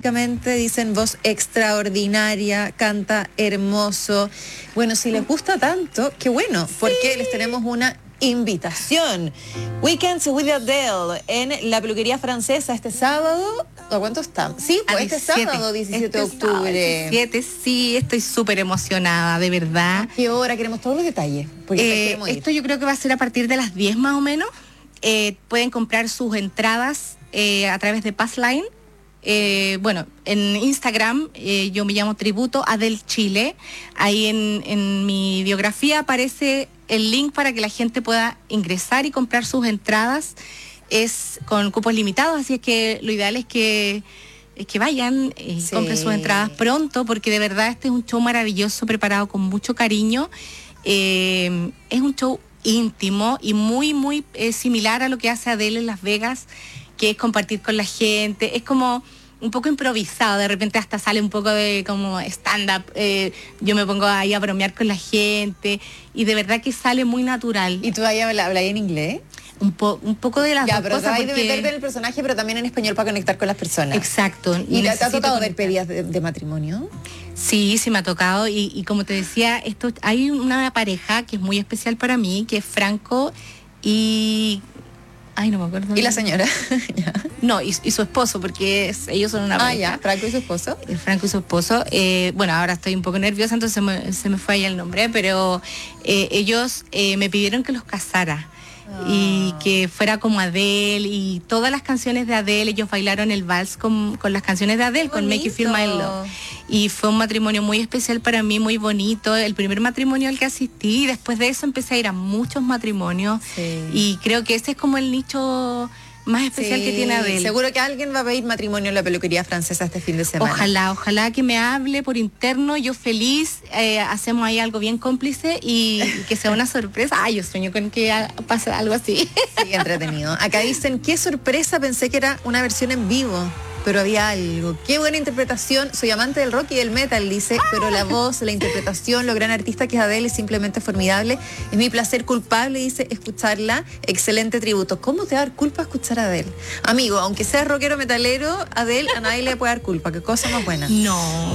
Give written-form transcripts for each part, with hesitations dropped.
básicamente dicen voz extraordinaria, canta hermoso. Bueno, si les gusta tanto, qué bueno, porque les tenemos una invitación. Weekends with Adele en la peluquería francesa este sábado. ¿A cuánto está? Sí, pues este sábado, 17 de octubre. 17, sí, estoy súper emocionada, de verdad. ¿A qué hora? Queremos todos los detalles. Esto yo creo que va a ser a partir de las 10 más o menos. Pueden comprar sus entradas a través de Passline. Bueno, en Instagram yo me llamo Tributo Adele Chile. Ahí en mi biografía aparece el link para que la gente pueda ingresar y comprar sus entradas. Es con cupos limitados, así es que lo ideal es que vayan y compren sus entradas pronto, porque de verdad este es un show maravilloso, preparado con mucho cariño. Es un show íntimo y muy, muy similar a lo que hace Adele en Las Vegas, que es compartir con la gente. Es como un poco improvisado, de repente hasta sale un poco de como stand-up, yo me pongo ahí a bromear con la gente y de verdad que sale muy natural. ¿Y tú ahí hablas en inglés? Un poco de las dos pero cosas. Hay de meterte en el personaje, pero también en español para conectar con las personas. Exacto. ¿Y te ha tocado ver pedidas de matrimonio? Sí, sí me ha tocado y como te decía, hay una pareja que es muy especial para mí, que es Franco y... Ay, no me acuerdo. ¿Y la señora? No, y su esposo, porque ellos son una pareja. Ya, Franco y su esposo. Franco y su esposo. Bueno, ahora estoy un poco nerviosa, entonces se me fue ahí el nombre, pero ellos me pidieron que los casara. Y que fuera como Adele y todas las canciones de Adele, ellos bailaron el vals con las canciones de Adele, con Make You Feel My Love. Y fue un matrimonio muy especial para mí, muy bonito, el primer matrimonio al que asistí, y después de eso empecé a ir a muchos matrimonios, y creo que ese es como el nicho más especial que tiene Adele. Seguro que alguien va a pedir matrimonio en la peluquería francesa este fin de semana. Ojalá que me hable por interno, yo feliz, hacemos ahí algo bien cómplice y que sea una sorpresa. Ay, yo sueño con que pase algo así. Sí, entretenido. Acá dicen, qué sorpresa, pensé que era una versión en vivo, pero había algo. Qué buena interpretación, soy amante del rock y del metal, dice, pero la voz, la interpretación, lo gran artista que es Adele es simplemente formidable. Es mi placer culpable, dice, escucharla. Excelente tributo. ¿Cómo te va a dar culpa escuchar a Adele? Amigo, aunque seas rockero metalero, Adele a nadie le puede dar culpa. Qué cosa más buena. No,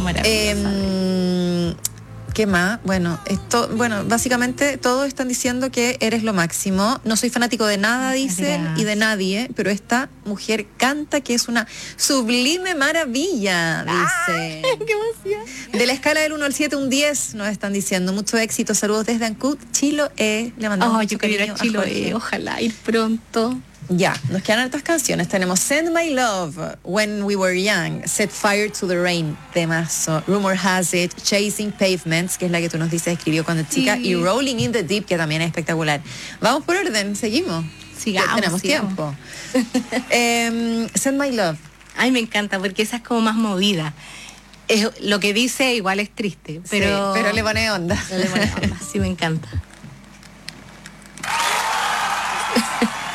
maravillosa. ¿Qué más? Bueno, básicamente todos están diciendo que eres lo máximo. No soy fanático de nada, dicen, y de nadie, pero esta mujer canta que es una sublime maravilla, dice. ¡Ay, qué emoción! De la escala del 1 al 7, un 10, nos están diciendo. Mucho éxito, saludos desde Ancud, Chiloé. Le mandamos mucho yo quiero ir a Chiloé, ojalá ir pronto. Ya, nos quedan hartas canciones. Tenemos Send My Love, When We Were Young, Set Fire to the Rain, temazo, Rumor Has It, Chasing Pavements, que es la que tú nos dices escribió cuando chica, y Rolling in the Deep, que también es espectacular. Vamos por orden, seguimos. Sigamos. Tenemos tiempo. Send My Love. Ay, me encanta, porque esa es como más movida. Lo que dice igual es triste, pero... Sí, pero le pone onda. Sí, me encanta.